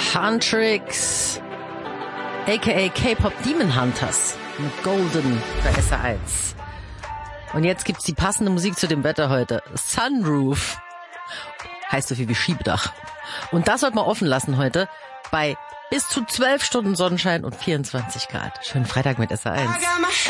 Huntrix, aka K-Pop Demon Hunters mit Golden bei SR1. Und jetzt gibt's die passende Musik zu dem Wetter heute. Sunroof. Heißt so viel wie Schiebedach. Und das sollte man offen lassen heute bei bis zu 12 Stunden Sonnenschein und 24 Grad. Schönen Freitag mit SR1.